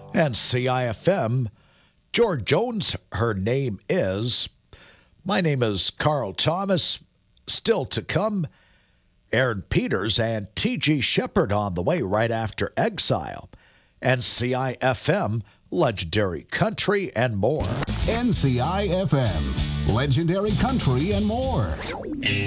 And CIFM, George Jones, her name is. My name is Carl Thomas. Still to come, Aaron Peters and T.G. Shepherd on the way right after Exile. And CIFM, Legendary Country and more. NCIFM, Legendary Country and more.